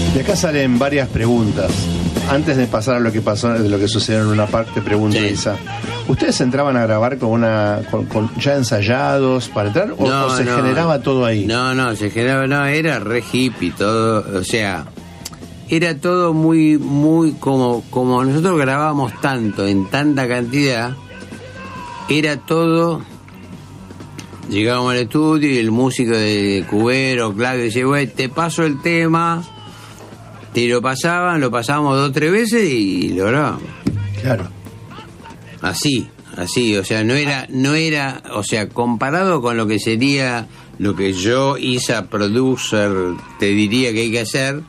De acá salen varias preguntas. Antes de pasar a lo que pasó, de lo que sucedió en Luna Park, te pregunto, Sí. Isa, ¿ustedes entraban a grabar con ya ensayados para entrar o se generaba todo ahí? No, se generaba, no, era re hippie todo, o sea, era todo muy como nosotros grabábamos tanto, en tanta cantidad, era todo. Llegábamos al estudio y el músico de Cubero, Claudio, decía, güey, te paso el tema, te lo pasábamos 2 o 3 veces y lo grabamos. Claro. Así, o sea, no era, o sea, comparado con lo que sería lo que yo, Isa, producer, te diría que hay que hacer,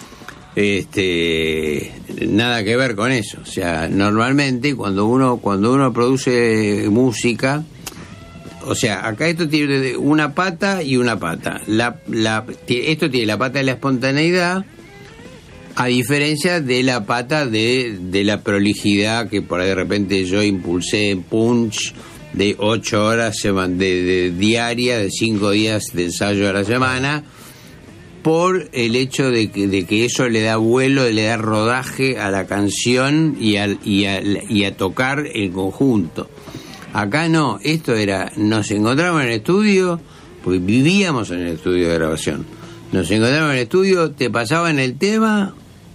nada que ver con eso. O sea, normalmente cuando uno produce música, o sea, acá esto tiene una pata y una pata. Esto tiene la pata de la espontaneidad, a diferencia de la pata de la prolijidad que por ahí de repente yo impulsé en Punch de 8 horas de diaria, de 5 días de ensayo a la semana, por el hecho de que eso le da vuelo, le da rodaje a la canción y a tocar en conjunto. Acá no, esto era, nos encontramos en el estudio, porque vivíamos en el estudio de grabación. Nos encontramos en el estudio, te pasaban el tema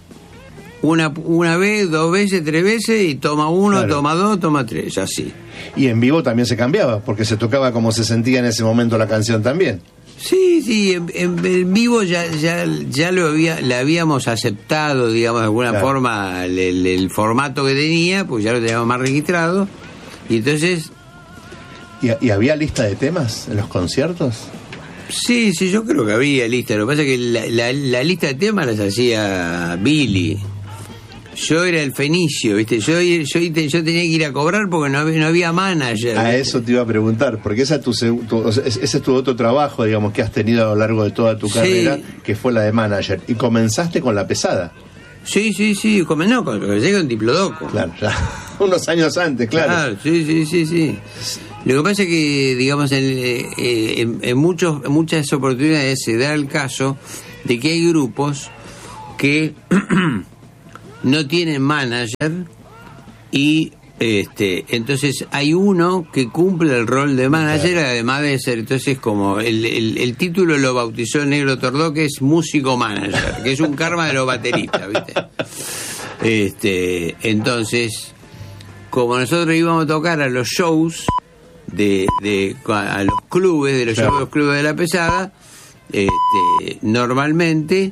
una vez, 2 veces, 3 veces, y toma 1, Claro. toma 2, toma 3, así. Y en vivo también se cambiaba, porque se tocaba como se sentía en ese momento la canción también. Sí, en vivo ya la habíamos aceptado, digamos, de alguna Claro. forma, el formato que tenía, pues ya lo teníamos más registrado, y entonces... ¿Y había lista de temas en los conciertos? Sí, yo creo que había lista. Lo que pasa es que la lista de temas las hacía Billy. Yo era el Fenicio, ¿viste? Yo tenía que ir a cobrar porque no había manager. A eso te iba a preguntar, porque ese es tu otro trabajo, digamos, que has tenido a lo largo de toda tu Sí. carrera, que fue la de manager. Y comenzaste con La Pesada. Sí, comencé con Diplodoco. Claro, ya. Unos años antes, claro. Sí. Lo que pasa es que, digamos, en muchas oportunidades se da el caso de que hay grupos que no tienen manager y entonces hay uno que cumple el rol de manager, Claro. además de ser, entonces, como el título lo bautizó Negro Tordó, que es músico manager, que es un karma de los bateristas, ¿viste? Entonces, como nosotros íbamos a tocar a los shows a los clubes, de los Claro. shows de los clubes de La Pesada, normalmente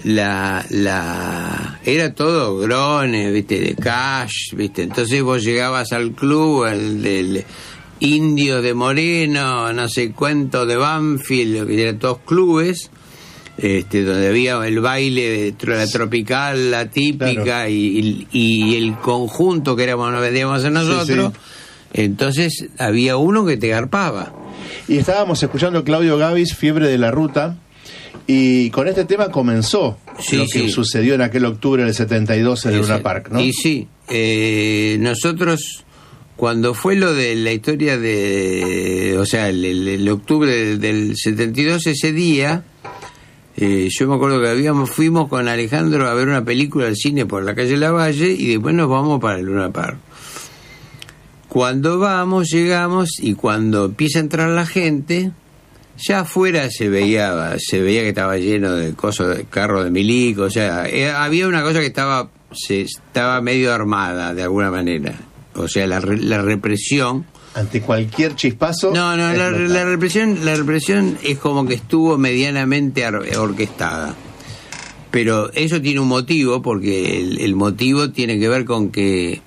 era todo grones, ¿viste? De cash, ¿viste? Entonces vos llegabas al club, el del Indio de Moreno, no sé cuánto de Banfield, que eran todos clubes, donde había el baile de la tropical, la típica, Claro. y el conjunto que nos vendíamos a nosotros. Sí. Entonces había uno que te garpaba. Y estábamos escuchando Claudio Gavis, Fiebre de la Ruta, y con este tema comenzó lo que sucedió en aquel octubre del 72 en Luna Park, ¿no? Y sí, nosotros, cuando fue lo de la historia o sea, el octubre del 72, ese día, yo me acuerdo que fuimos con Alejandro a ver una película al cine por la calle Lavalle y después nos vamos para el Luna Park. Cuando llegamos, y cuando empieza a entrar la gente, ya afuera se veía que estaba lleno de cosas, de carros de milico, o sea, había una cosa que estaba medio armada de alguna manera, o sea, la represión. Ante cualquier chispazo. No, la represión es como que estuvo medianamente orquestada, pero eso tiene un motivo, porque el motivo tiene que ver con que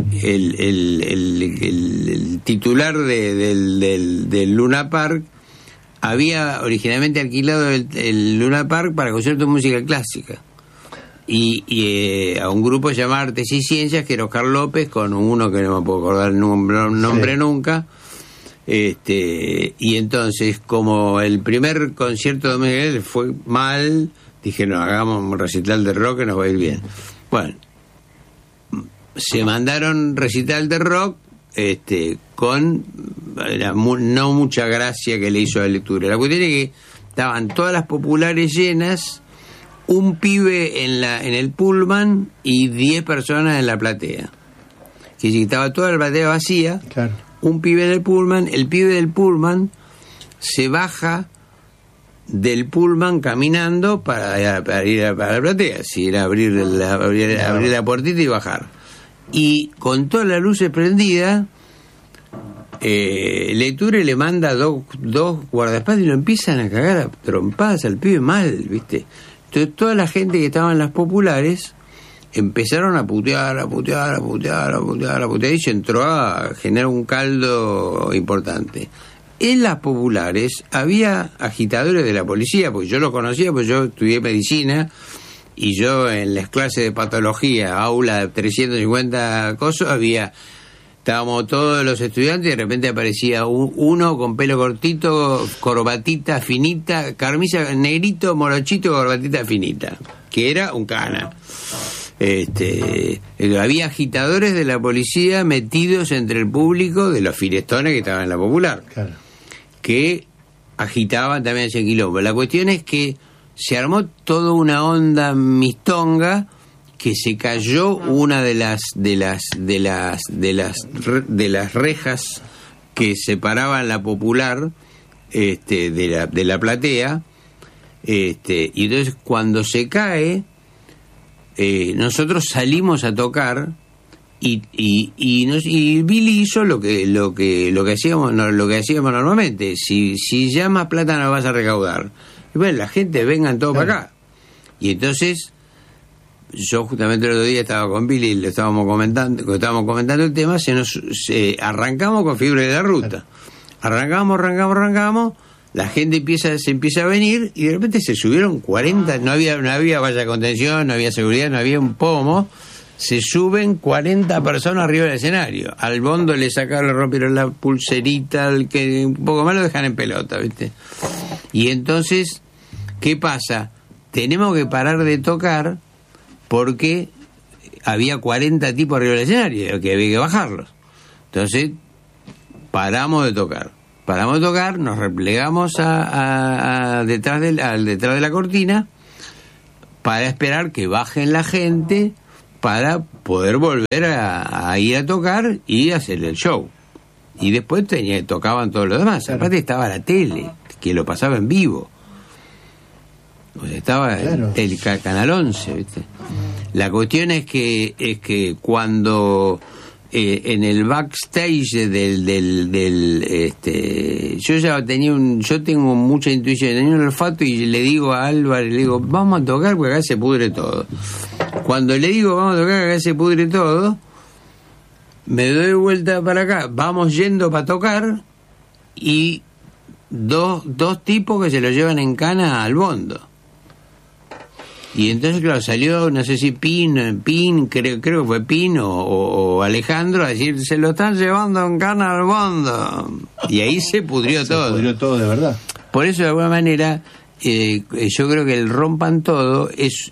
el titular del Luna Park había originalmente alquilado el Luna Park para conciertos de música clásica y a un grupo llamado Artes y Ciencias, que era Oscar López, con uno que no me puedo acordar el nombre Sí. nunca, y entonces, como el primer concierto de música clásica fue mal, dije, no, hagamos un recital de rock que nos va a ir bien. Bueno, se mandaron recital de rock con no mucha gracia que le hizo a la lectura. La cuestión es que estaban todas las populares llenas un pibe en el pullman y 10 personas en la platea. Que si estaba toda la platea vacía, claro. Un pibe en el pullman, el pibe del pullman se baja del pullman caminando para ir a la platea, si era abrir la puertita y bajar. Y con todas las luces prendidas, Lecture le manda dos guardaespaldas y lo empiezan a cagar a trompadas al pibe mal, ¿viste? Entonces toda la gente que estaba en las populares empezaron a putear y se entró a generar un caldo importante. En las populares había agitadores de la policía, porque yo los conocía, porque yo estudié medicina y yo en las clases de patología, aula de 350 cosas, estábamos todos los estudiantes y de repente aparecía uno con pelo cortito, corbatita finita, camisa negrito, morochito, corbatita finita, que era un cana. Había agitadores de la policía metidos entre el público de los filestones que estaban en la popular, claro, que agitaban también ese quilombo. La cuestión es que se armó toda una onda mistonga, que se cayó una de las rejas que separaban la popular de la platea, y entonces cuando se cae, nosotros salimos a tocar y Billy hizo lo que hacíamos normalmente. Si ya más plata no vas a recaudar, y bueno, la gente vengan todos para acá. Y entonces yo justamente el otro día estaba con Billy, le estábamos comentando el tema, arrancamos con Fiebre de la Ruta. Arrancamos, la gente se empieza a venir y de repente se subieron 40, no había valla de contención, no había seguridad, no había un pomo, se suben 40 personas arriba del escenario. Al Bondo le rompieron la pulserita, al que un poco más lo dejan en pelota, ¿viste? Y entonces, ¿qué pasa? Tenemos que parar de tocar porque había 40 tipos arriba del escenario, que había que bajarlos. Entonces, paramos de tocar, nos replegamos detrás de la cortina para esperar que bajen la gente para poder volver a ir a tocar y hacer el show. Y después tocaban todos los demás. Claro. Aparte estaba la tele, que lo pasaba en vivo. O sea, estaba el Canal 11, ¿viste? La cuestión es que cuando en el backstage yo tengo mucha intuición, tenía un olfato, y le digo a Álvaro, vamos a tocar porque acá se pudre todo. Cuando le digo vamos a tocar porque acá se pudre todo, me doy vuelta para acá, vamos yendo para tocar, y dos tipos que se lo llevan en cana al Bondo. Y entonces, claro, salió, no sé si Pin, creo que fue Pin o Alejandro, a decir, se lo están llevando en cana al Bondo. Y ahí se pudrió todo. Se pudrió todo, de verdad. Por eso, de alguna manera, yo creo que el rompan todo es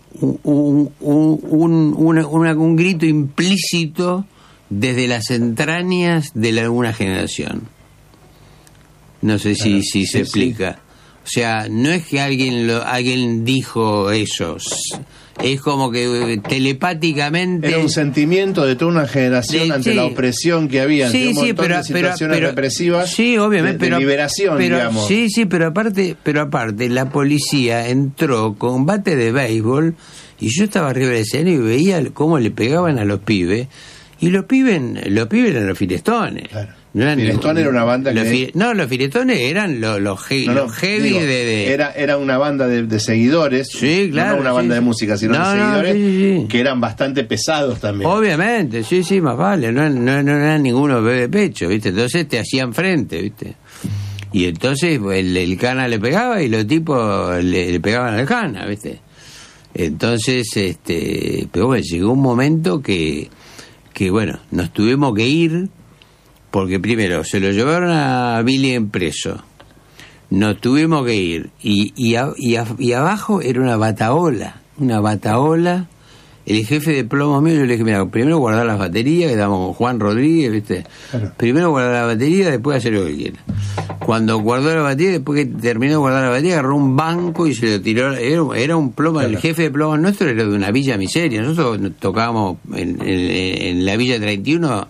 un grito implícito desde las entrañas de alguna generación. No sé si se explica. Sí. O sea, no es que alguien dijo eso, es como que telepáticamente... Era un sentimiento de toda una generación ante la opresión que había, ante un montón de situaciones represivas, sí, obviamente, de liberación, digamos. Sí, pero aparte, la policía entró con bate de béisbol, y yo estaba arriba del escenario y veía cómo le pegaban a los pibes, y los pibes eran los filestones. Claro. Filestones era una banda los Filestones eran los heavy, era una banda de seguidores, sí, claro, no una banda de música, sino de seguidores, que eran bastante pesados también. Obviamente, sí, más vale, no eran ninguno bebé de pecho, ¿viste? Entonces te hacían frente, ¿viste? Y entonces el cana le pegaba y los tipos le pegaban al cana, ¿viste? Entonces, pero bueno, llegó un momento que bueno, nos tuvimos que ir. Porque primero se lo llevaron a Billy en preso, nos tuvimos que ir, y abajo era una bataola, el jefe de plomo mío, yo le dije, mira, primero guardar las baterías, que estábamos con Juan Rodríguez, ¿viste? Claro. Primero guardar la batería, después hacer lo que quieras. Cuando guardó la batería, después que terminó de guardar la batería, agarró un banco y se lo tiró. Era un plomo. Claro. El jefe de plomo nuestro era de una villa miseria. Nosotros tocábamos en la Villa 31.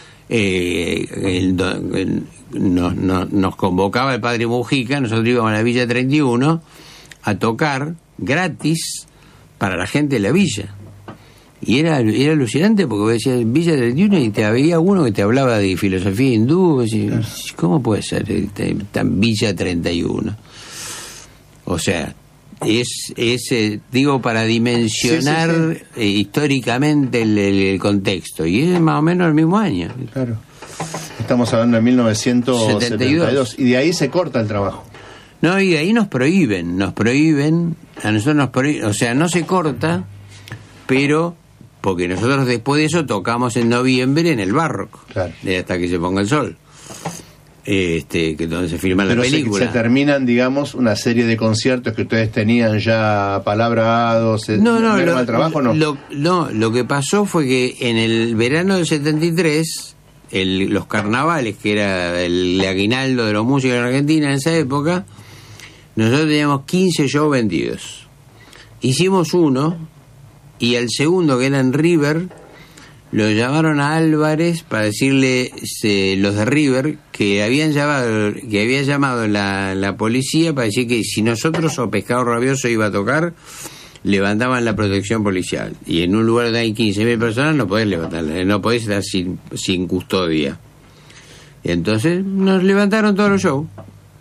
Nos convocaba el padre Mujica. Nosotros íbamos a la Villa 31 a tocar gratis para la gente de la villa. Y era alucinante porque decías Villa 31 y te había uno que te hablaba de filosofía hindú. Claro. ¿Cómo puede ser tan Villa 31? O sea, es digo, para dimensionar sí. Históricamente el contexto. Y es más o menos el mismo año. Claro. Estamos hablando de 1972. Y de ahí se corta el trabajo. No, y de ahí nos prohíben. A nosotros nos prohíben. O sea, no se corta, pero... Porque nosotros después de eso tocamos en noviembre en el Barrock, claro. Hasta que se ponga el sol, que donde se filma la película. Se terminan, digamos, una serie de conciertos que ustedes tenían ya palabrados. No, trabajo, no. Lo que pasó fue que en el verano del 73, los carnavales, que era el aguinaldo de los músicos en Argentina en esa época, nosotros teníamos 15 shows vendidos. Hicimos uno. Y al segundo, que era en River, lo llamaron a Álvarez para decirle los de River que había llamado la policía para decir que si nosotros o Pescado Rabioso iba a tocar, levantaban la protección policial. Y en un lugar donde hay 15.000 personas no podés levantarla, no podés estar sin custodia. Y entonces nos levantaron todos los shows.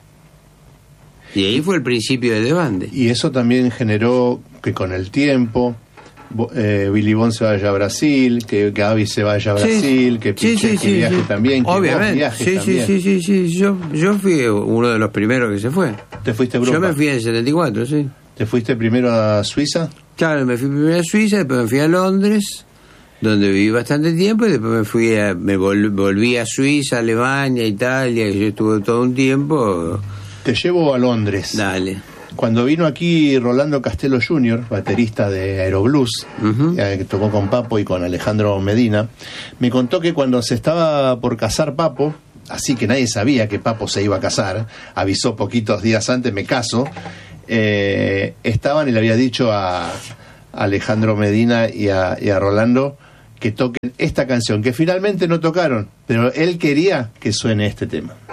Y ahí fue el principio del desbande. Y eso también generó que con el tiempo... Billy Bond se vaya a Brasil, que Gaby se vaya a Brasil, que viaje también, que obviamente. Vos viajes también. Sí. Yo fui uno de los primeros que se fue. ¿Te fuiste a Europa? Yo me fui en el 74, sí. ¿Te fuiste primero a Suiza? Claro, me fui primero a Suiza, después me fui a Londres, donde viví bastante tiempo, y después volví a Suiza, Alemania, Italia, que yo estuve todo un tiempo. Te llevo a Londres. Dale. Cuando vino aquí Rolando Castelo Jr., baterista de Aeroblues, que tocó con Papo y con Alejandro Medina, me contó que cuando se estaba por casar Papo, así que nadie sabía que Papo se iba a casar, avisó poquitos días antes, me caso, estaban y le había dicho a Alejandro Medina y a Rolando que toquen esta canción, que finalmente no tocaron, pero él quería que suene este tema.